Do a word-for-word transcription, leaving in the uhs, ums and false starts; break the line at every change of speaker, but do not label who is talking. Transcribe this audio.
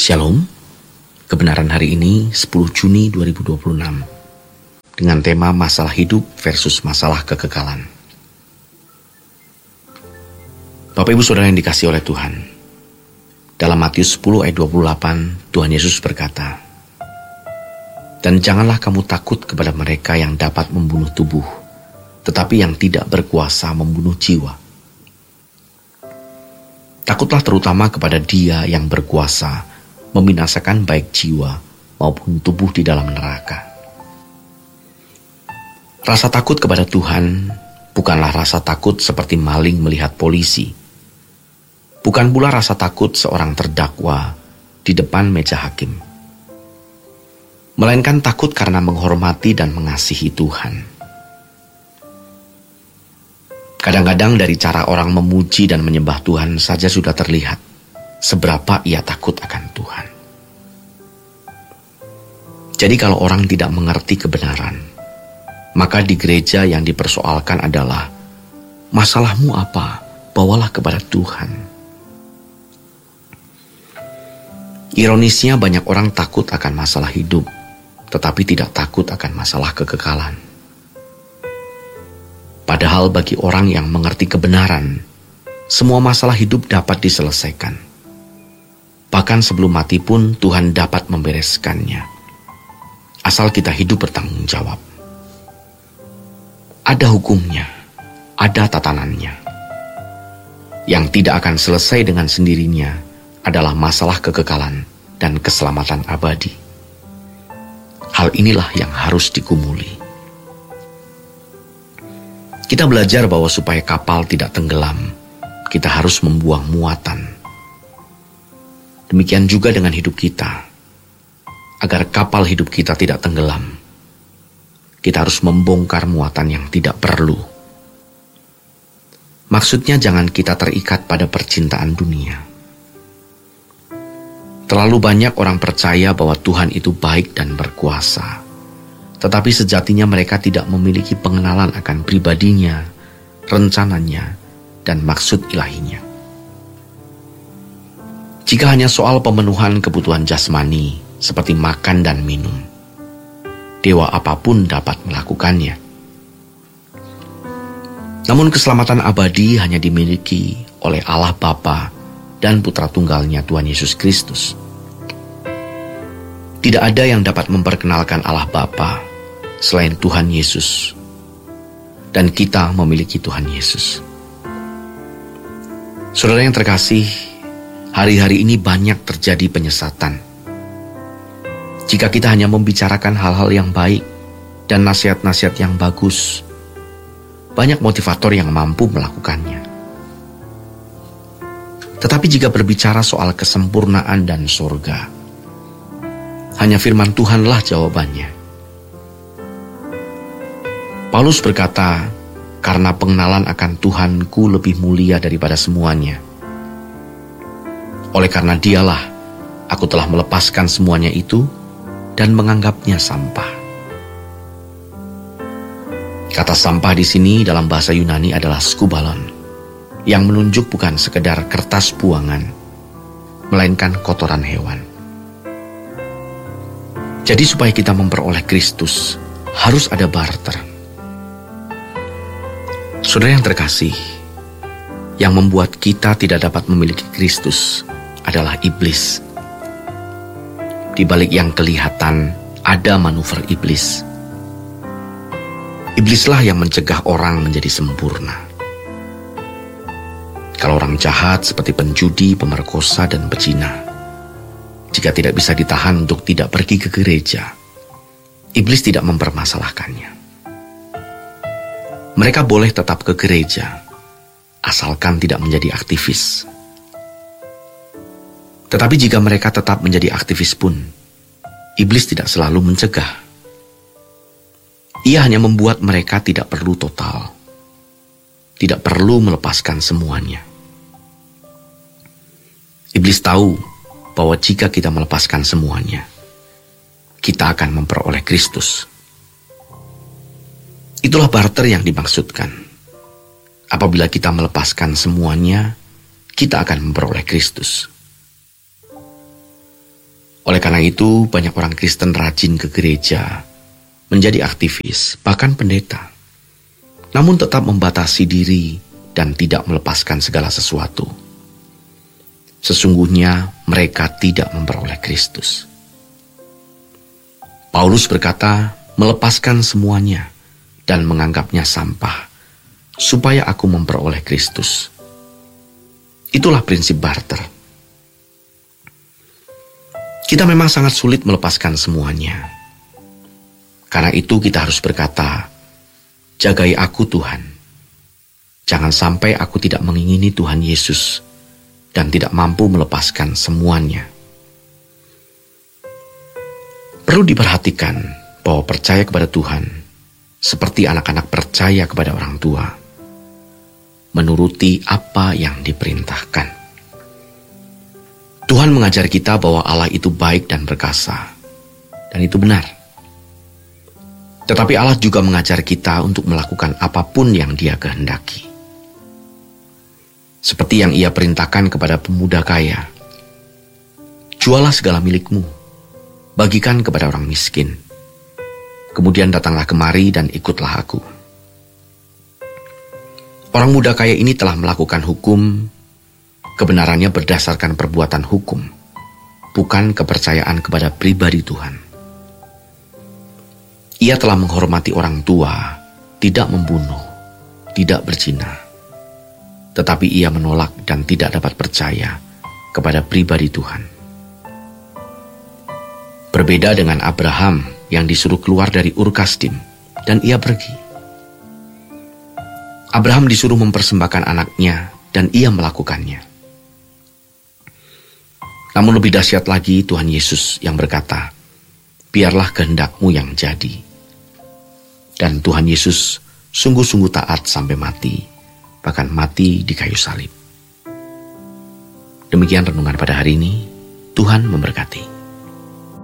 Shalom, kebenaran hari ini sepuluh Juni dua ribu dua puluh enam dengan tema masalah hidup versus masalah kekekalan. Bapak Ibu Saudara yang dikasihi oleh Tuhan, dalam Matius sepuluh ayat dua puluh delapan, Tuhan Yesus berkata, "Dan janganlah kamu takut kepada mereka yang dapat membunuh tubuh, tetapi yang tidak berkuasa membunuh jiwa. Takutlah terutama kepada Dia yang berkuasa membinasakan baik jiwa maupun tubuh di dalam neraka." Rasa takut kepada Tuhan bukanlah rasa takut seperti maling melihat polisi. Bukan pula rasa takut seorang terdakwa di depan meja hakim. Melainkan takut karena menghormati dan mengasihi Tuhan. Kadang-kadang dari cara orang memuji dan menyembah Tuhan saja sudah terlihat seberapa ia takut akan Tuhan. Jadi kalau orang tidak mengerti kebenaran, maka di gereja yang dipersoalkan adalah, masalahmu apa? Bawalah kepada Tuhan. Ironisnya banyak orang takut akan masalah hidup, tetapi tidak takut akan masalah kekekalan. Padahal bagi orang yang mengerti kebenaran, semua masalah hidup dapat diselesaikan. Bahkan sebelum mati pun Tuhan dapat membereskannya. Asal kita hidup bertanggung jawab. Ada hukumnya, ada tatanannya. Yang tidak akan selesai dengan sendirinya adalah masalah kekekalan dan keselamatan abadi. Hal inilah yang harus digumuli. Kita belajar bahwa supaya kapal tidak tenggelam, kita harus membuang muatan. Demikian juga dengan hidup kita. Agar kapal hidup kita tidak tenggelam, kita harus membongkar muatan yang tidak perlu. Maksudnya jangan kita terikat pada percintaan dunia. Terlalu banyak orang percaya bahwa Tuhan itu baik dan berkuasa, tetapi sejatinya mereka tidak memiliki pengenalan akan pribadinya, rencananya, dan maksud ilahinya. Jika hanya soal pemenuhan kebutuhan jasmani, seperti makan dan minum, dewa apapun dapat melakukannya. Namun keselamatan abadi hanya dimiliki oleh Allah Bapa dan Putra Tunggalnya Tuhan Yesus Kristus. Tidak ada yang dapat memperkenalkan Allah Bapa selain Tuhan Yesus, dan kita memiliki Tuhan Yesus. Saudara yang terkasih, hari-hari ini banyak terjadi penyesatan. Jika kita hanya membicarakan hal-hal yang baik dan nasihat-nasihat yang bagus, banyak motivator yang mampu melakukannya. Tetapi jika berbicara soal kesempurnaan dan surga, hanya firman Tuhanlah jawabannya. Paulus berkata, "Karena pengenalan akan Tuhanku lebih mulia daripada semuanya. Oleh karena Dialah, aku telah melepaskan semuanya itu dan menganggapnya sampah." Kata sampah di sini dalam bahasa Yunani adalah skubalon, yang menunjuk bukan sekedar kertas buangan, melainkan kotoran hewan. Jadi supaya kita memperoleh Kristus, harus ada barter. Saudara yang terkasih, yang membuat kita tidak dapat memiliki Kristus adalah iblis. Di balik yang kelihatan, ada manuver iblis. Iblislah yang mencegah orang menjadi sempurna. Kalau orang jahat seperti penjudi, pemerkosa, dan pezina, jika tidak bisa ditahan untuk tidak pergi ke gereja, iblis tidak mempermasalahkannya. Mereka boleh tetap ke gereja, asalkan tidak menjadi aktivis. Tetapi jika mereka tetap menjadi aktivis pun, iblis tidak selalu mencegah. Ia hanya membuat mereka tidak perlu total, tidak perlu melepaskan semuanya. Iblis tahu bahwa jika kita melepaskan semuanya, kita akan memperoleh Kristus. Itulah barter yang dimaksudkan. Apabila kita melepaskan semuanya, kita akan memperoleh Kristus. Oleh karena itu, banyak orang Kristen rajin ke gereja, menjadi aktivis, bahkan pendeta, namun tetap membatasi diri dan tidak melepaskan segala sesuatu. Sesungguhnya mereka tidak memperoleh Kristus. Paulus berkata, melepaskan semuanya dan menganggapnya sampah, supaya aku memperoleh Kristus. Itulah prinsip barter. Kita memang sangat sulit melepaskan semuanya. Karena itu kita harus berkata, jagai aku Tuhan. Jangan sampai aku tidak mengingini Tuhan Yesus dan tidak mampu melepaskan semuanya. Perlu diperhatikan bahwa percaya kepada Tuhan seperti anak-anak percaya kepada orang tua, menuruti apa yang diperintahkan. Tuhan mengajar kita bahwa Allah itu baik dan perkasa, dan itu benar. Tetapi Allah juga mengajar kita untuk melakukan apapun yang Dia kehendaki. Seperti yang Ia perintahkan kepada pemuda kaya, jualah segala milikmu, bagikan kepada orang miskin. Kemudian datanglah kemari dan ikutlah aku. Orang muda kaya ini telah melakukan hukum, kebenarannya berdasarkan perbuatan hukum, bukan kepercayaan kepada pribadi Tuhan. Ia telah menghormati orang tua, tidak membunuh, tidak berzina. Tetapi ia menolak dan tidak dapat percaya kepada pribadi Tuhan. Berbeda dengan Abraham yang disuruh keluar dari Ur Kasdim dan ia pergi. Abraham disuruh mempersembahkan anaknya dan ia melakukannya. Namun lebih dahsyat lagi Tuhan Yesus yang berkata, biarlah kehendakmu yang jadi. Dan Tuhan Yesus sungguh-sungguh taat sampai mati, bahkan mati di kayu salib. Demikian renungan pada hari ini. Tuhan memberkati.